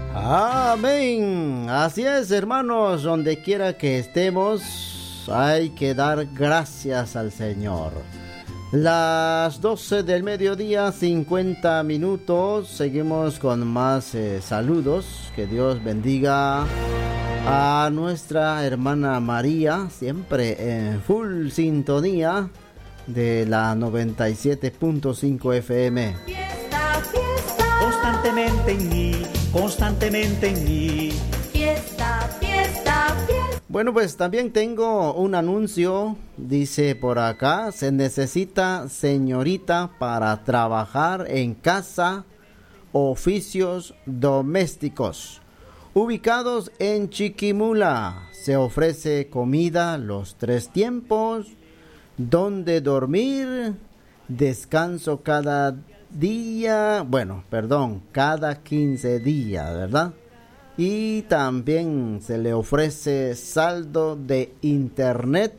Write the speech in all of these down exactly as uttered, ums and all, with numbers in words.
Amén. Así es, hermanos, donde quiera que estemos, hay que dar gracias al Señor. Las doce del mediodía, cincuenta minutos. Seguimos con más eh, saludos. Que Dios bendiga a nuestra hermana María, siempre en full sintonía de la noventa y siete punto cinco F M. Fiesta, fiesta. Constantemente en mí, constantemente en mí. Fiesta, fiesta, fiesta. Bueno, pues también tengo un anuncio. Dice por acá, se necesita señorita para trabajar en casa, oficios domésticos. Ubicados en Chiquimula, se ofrece comida los tres tiempos, donde dormir, descanso cada día, bueno, perdón, cada quince días, ¿verdad? Y también se le ofrece saldo de internet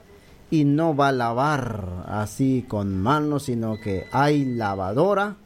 y no va a lavar así con manos, sino que hay lavadora.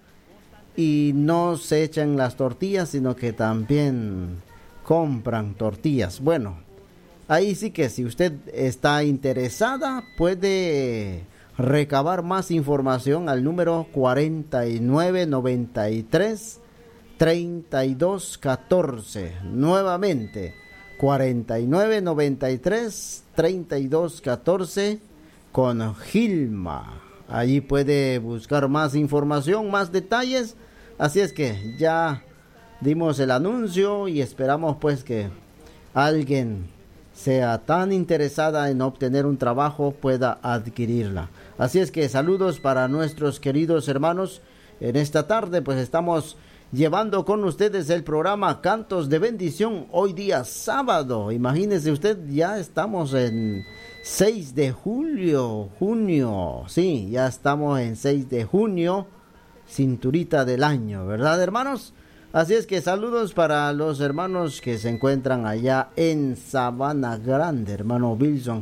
Y no se echan las tortillas, sino que también compran tortillas. Bueno, ahí sí que si usted está interesada, puede recabar más información al número cuarenta y nueve noventa y tres treinta y dos catorce. Nuevamente, cuarenta y nueve noventa y tres treinta y dos catorce con Gilma. Allí puede buscar más información, más detalles. Así es que ya dimos el anuncio y esperamos pues que alguien sea tan interesada en obtener un trabajo pueda adquirirla. Así es que saludos para nuestros queridos hermanos. En esta tarde pues estamos llevando con ustedes el programa Cantos de Bendición. Hoy día sábado, imagínese usted, ya estamos en seis de julio, junio, sí, ya estamos en seis de junio, cinturita del año, ¿verdad, hermanos? Así es que saludos para los hermanos que se encuentran allá en Sabana Grande, hermano Wilson